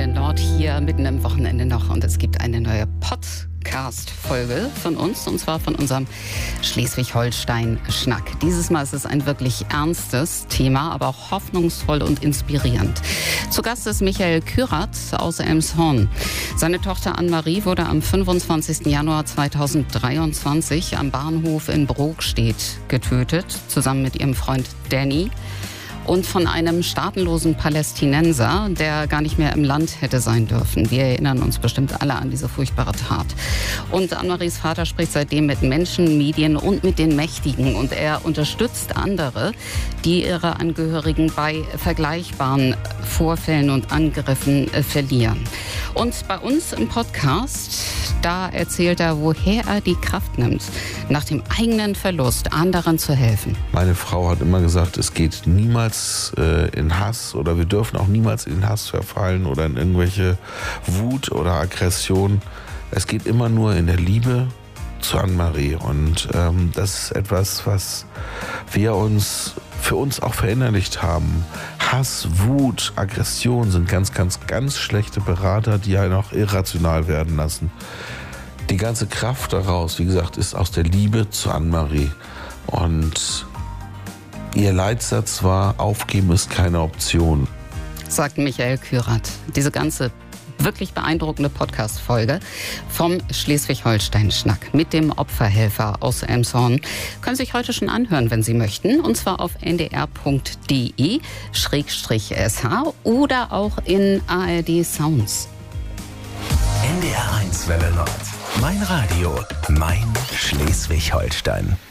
Welle Nord hier mitten im Wochenende noch und es gibt eine neue Podcast-Folge von uns und zwar von unserem Schleswig-Holstein-Schnack. Dieses Mal ist es ein wirklich ernstes Thema, aber auch hoffnungsvoll und inspirierend. Zu Gast ist Michael Kürath aus Elmshorn. Seine Tochter Anne-Marie wurde am 25. Januar 2023 am Bahnhof in Brokstedt getötet, zusammen mit ihrem Freund Danny. Und von einem staatenlosen Palästinenser, der gar nicht mehr im Land hätte sein dürfen. Wir erinnern uns bestimmt alle an diese furchtbare Tat. Und Anne-Maries Vater spricht seitdem mit Menschen, Medien und mit den Mächtigen. Und er unterstützt andere, die ihre Angehörigen bei vergleichbaren Vorfällen und Angriffen verlieren. Und bei uns im Podcast, da erzählt er, woher er die Kraft nimmt, nach dem eigenen Verlust anderen zu helfen. Meine Frau hat immer gesagt, es geht niemals in Hass oder wir dürfen auch niemals in Hass verfallen oder in irgendwelche Wut oder Aggression. Es geht immer nur in der Liebe zu Anne-Marie und das ist etwas, was wir für uns auch verinnerlicht haben. Hass, Wut, Aggression sind ganz, ganz, ganz schlechte Berater, die einen auch irrational werden lassen. Die ganze Kraft daraus, wie gesagt, ist aus der Liebe zu Anne-Marie. Und ihr Leitsatz war, aufgeben ist keine Option. Sagt Michael Kürath. Diese ganze wirklich beeindruckende Podcast-Folge vom Schleswig-Holstein-Schnack mit dem Opferhelfer aus Elmshorn können Sie sich heute schon anhören, wenn Sie möchten. Und zwar auf ndr.de/sh oder auch in ARD Sounds. NDR 1 Welle Nord. Mein Radio, mein Schleswig-Holstein.